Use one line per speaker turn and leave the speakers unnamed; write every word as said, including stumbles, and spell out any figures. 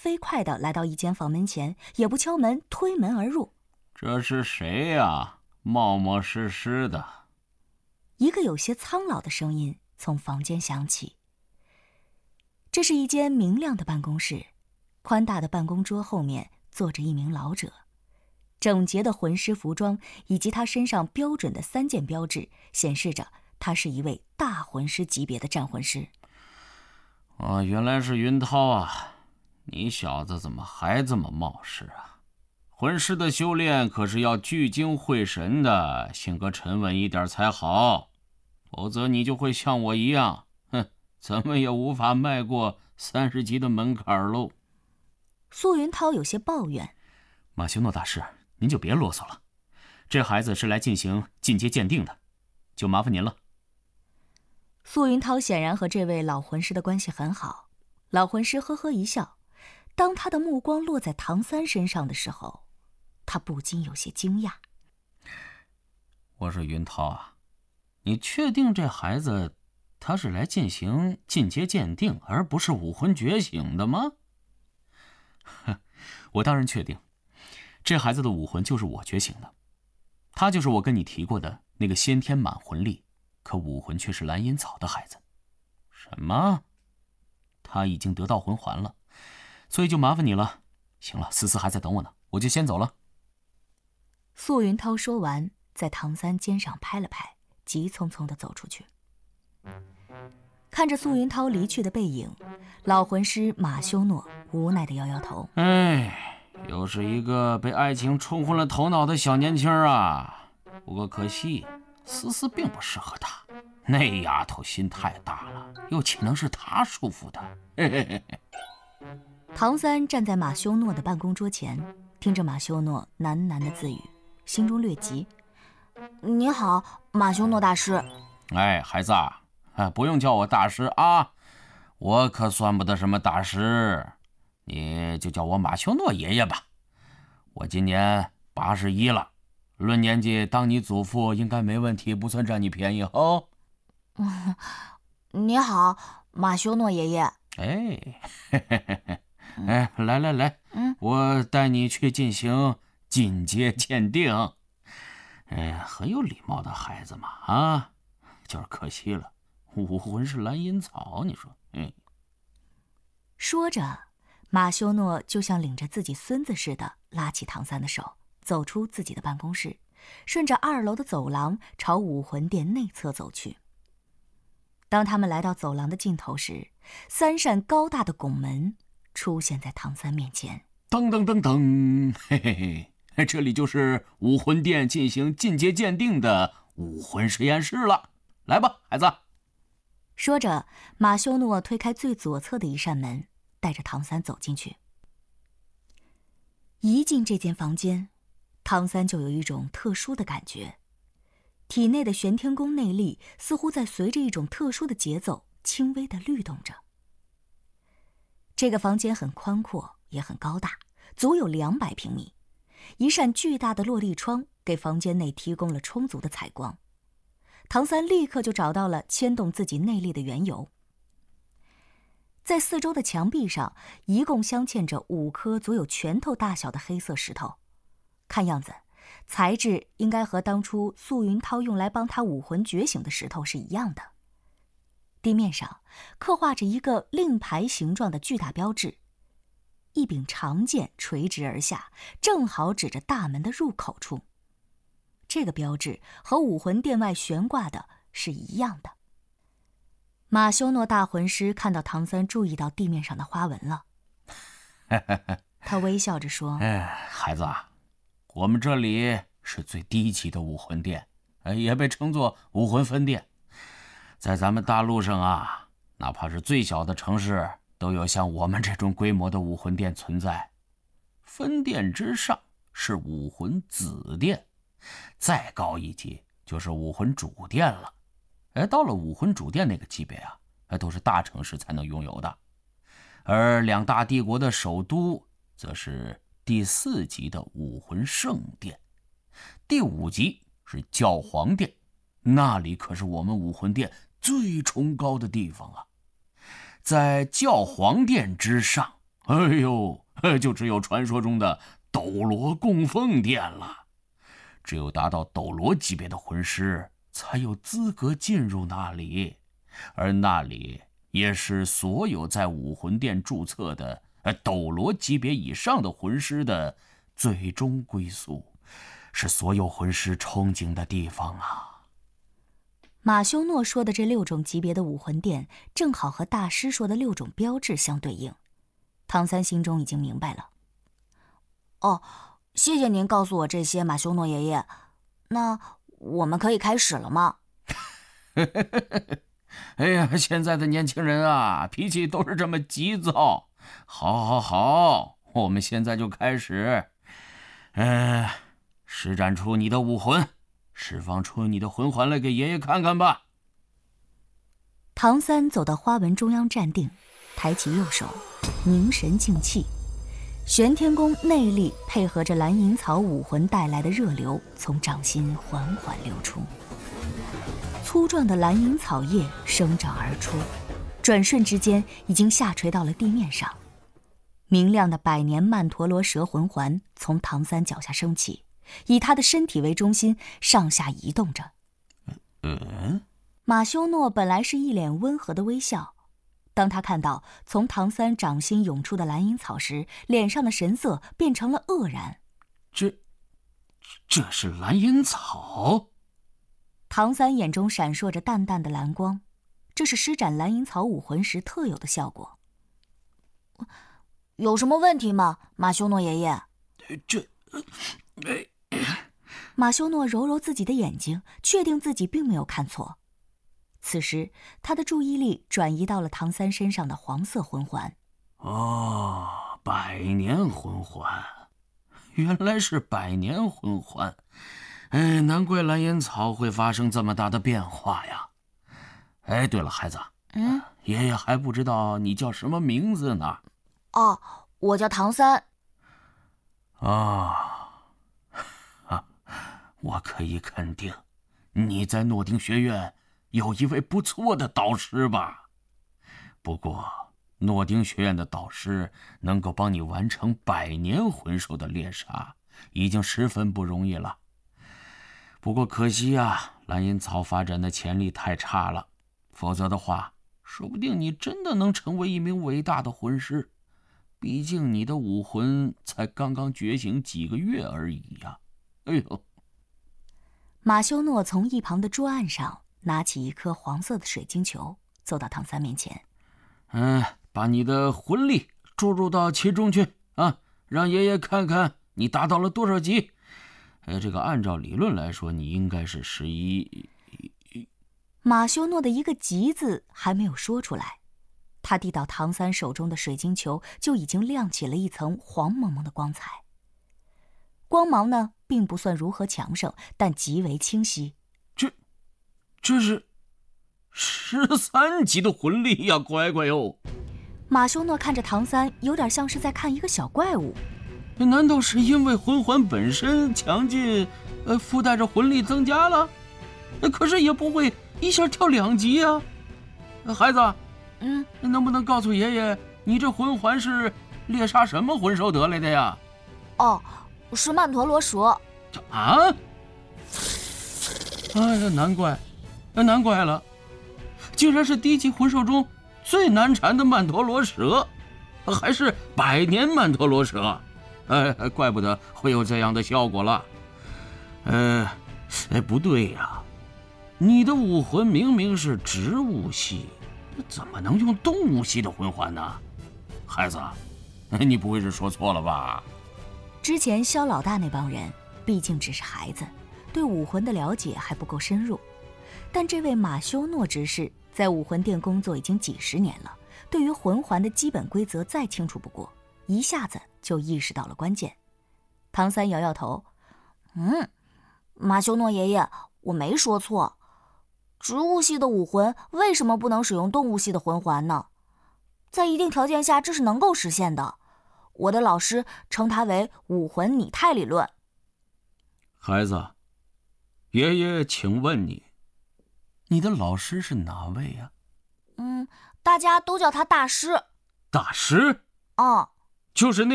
飞快地来到一间房门前，也不敲门，推门而入。
这是谁呀？冒冒失失的。
一个有些苍老的声音从房间响起。这是一间明亮的办公室，宽大的办公桌后面坐着一名老者，整洁的魂师服装以及他身上标准的三件标志，显示着他是一位大魂师级别的战魂师。
哦，原来是云涛啊！你小子怎么还这么冒失啊？魂师的修炼可是要聚精会神的，性格沉稳一点才好，否则你就会像我一样，哼，怎么也无法迈过三十级的门槛喽。
苏云涛有些抱怨：“
马修诺大师，您就别啰嗦了，这孩子是来进行进阶鉴定的，就麻烦您了。”
苏云涛显然和这位老魂师的关系很好，老魂师呵呵一笑。当他的目光落在唐三身上的时候，他不禁有些惊讶。
我说云涛啊，你确定这孩子他是来进行进阶鉴定，而不是武魂觉醒的吗？
我当然确定，这孩子的武魂就是我觉醒的，他就是我跟你提过的那个先天满魂力，可武魂却是蓝银草的孩子。
什么？
他已经得到魂环了，所以就麻烦你了。行了，思思还在等我呢，我就先走了。
苏云涛说完，在唐三肩上拍了拍，急匆匆地走出去。看着苏云涛离去的背影，老魂师马修诺无奈地摇摇头：“
哎，又是一个被爱情冲昏了头脑的小年轻啊！不过可惜，思思并不适合他。那丫头心太大了，又岂能是他束缚的？”嘿嘿嘿嘿。
唐三站在马修诺的办公桌前，听着马修诺喃喃的自语，心中略急：“你好，马修诺大师。”“
哎，孩子啊，不用叫我大师啊，我可算不得什么大师，你就叫我马修诺爷爷吧。我今年八十一了，论年纪当你祖父应该没问题，不算占你便宜哦。”“
嗯，你好，马修诺爷爷。”“
哎，嘿嘿嘿嘿。哎，来来来，嗯，我带你去进行进阶鉴定。哎，很有礼貌的孩子嘛，啊，就是可惜了，武魂是蓝银草，你说，嗯。”
说着，马修诺就像领着自己孙子似的，拉起唐三的手，走出自己的办公室，顺着二楼的走廊朝武魂殿内侧走去。当他们来到走廊的尽头时，三扇高大的拱门出现在唐三面前。
噔噔噔噔，嘿嘿嘿，这里就是武魂殿进行进阶鉴定的武魂实验室了。来吧，孩子。
说着，马修诺推开最左侧的一扇门，带着唐三走进去。一进这间房间，唐三就有一种特殊的感觉，体内的玄天宫内力似乎在随着一种特殊的节奏轻微地律动着。这个房间很宽阔，也很高大，足有两百平米。一扇巨大的落地窗给房间内提供了充足的采光。唐三立刻就找到了牵动自己内力的缘由。在四周的墙壁上，一共镶嵌着五颗足有拳头大小的黑色石头，看样子材质应该和当初素云涛用来帮他武魂觉醒的石头是一样的。地面上刻画着一个令牌形状的巨大标志，一柄长剑垂直而下，正好指着大门的入口处。这个标志和武魂殿外悬挂的是一样的。马修诺大魂师看到唐三注意到地面上的花纹了，他微笑着说：“
哎，孩子啊，我们这里是最低级的武魂殿，也被称作武魂分殿。在咱们大陆上啊，哪怕是最小的城市，都有像我们这种规模的武魂殿存在。分殿之上是武魂子殿，再高一级就是武魂主殿了。哎，到了武魂主殿那个级别啊，都是大城市才能拥有的。而两大帝国的首都，则是第四级的武魂圣殿，第五级是教皇殿，那里可是我们武魂殿最崇高的地方啊。在教皇殿之上， 哎呦，就只有传说中的斗罗供奉殿了。只有达到斗罗级别的魂师才有资格进入那里，而那里也是所有在武魂殿注册的斗罗级别以上的魂师的最终归宿，是所有魂师憧憬的地方啊。
马修诺说的这六种级别的武魂殿，正好和大师说的六种标志相对应。唐三心中已经明白了。哦，谢谢您告诉我这些，马修诺爷爷。那我们可以开始了吗？
哎呀，现在的年轻人啊，脾气都是这么急躁。好，好，好，我们现在就开始。呃，施展出你的武魂，释放出你的魂环来给爷爷看看吧。
唐三走到花纹中央站定，抬起右手，凝神静气。玄天宫内力配合着蓝银草武魂带来的热流，从掌心缓缓流出。粗壮的蓝银草叶生长而出，转瞬之间已经下垂到了地面上。明亮的百年曼陀罗蛇魂环从唐三脚下升起，以他的身体为中心上下移动着。
嗯，
马修诺本来是一脸温和的微笑，当他看到从唐三掌心涌出的蓝银草时，脸上的神色变成了愕然。
这这是蓝银草？
唐三眼中闪烁着淡淡的蓝光，这是施展蓝银草武魂时特有的效果。有什么问题吗，马修诺爷爷？
这……
马修诺揉揉自己的眼睛，确定自己并没有看错。此时他的注意力转移到了唐三身上的黄色魂环。
哦，百年魂环，原来是百年魂环。哎，难怪蓝银草会发生这么大的变化呀。哎，对了，孩子，
嗯，
爷爷还不知道你叫什么名字呢。
哦，我叫唐三。
啊、哦，我可以肯定，你在诺丁学院有一位不错的导师吧？不过，诺丁学院的导师能够帮你完成百年魂兽的猎杀，已经十分不容易了。不过可惜啊，蓝银草发展的潜力太差了，否则的话，说不定你真的能成为一名伟大的魂师。毕竟你的武魂才刚刚觉醒几个月而已呀、啊！哎呦！
马修诺从一旁的桌案上拿起一颗黄色的水晶球，走到唐三面前。
嗯，把你的魂力注入到其中去啊，让爷爷看看你达到了多少级。哎，这个按照理论来说，你应该是十一。
马修诺的一个级字还没有说出来。他递到唐三手中的水晶球就已经亮起了一层黄蒙蒙的光彩。光芒呢，并不算如何强盛，但极为清晰。
这，这是十三级的魂力呀，乖乖哟！
马修诺看着唐三，有点像是在看一个小怪物。
难道是因为魂环本身强劲，呃，附带着魂力增加了？可是也不会一下跳两级呀、啊，孩子。
嗯，
能不能告诉爷爷，你这魂环是猎杀什么魂兽得来的呀？
哦，是曼陀罗蛇。
啊！哎呀，难怪，难怪了，竟然是低级魂兽中最难缠的曼陀罗蛇，还是百年曼陀罗蛇，哎，怪不得会有这样的效果了。呃，哎，不对呀，你的武魂明明是植物系。怎么能用动物系的魂环呢？孩子，你不会是说错了吧？
之前萧老大那帮人毕竟只是孩子，对武魂的了解还不够深入。但这位马修诺执事在武魂殿工作已经几十年了，对于魂环的基本规则再清楚不过，一下子就意识到了关键。唐三摇摇头，嗯，马修诺爷爷，我没说错。植物系的武魂为什么不能使用动物系的魂环呢？在一定条件下，这是能够实现的。我的老师称它为武魂拟态理论。
孩子，爷爷请问你，你的老师是哪位呀、
啊？嗯，大家都叫他大师。
大师？
哦。
就是那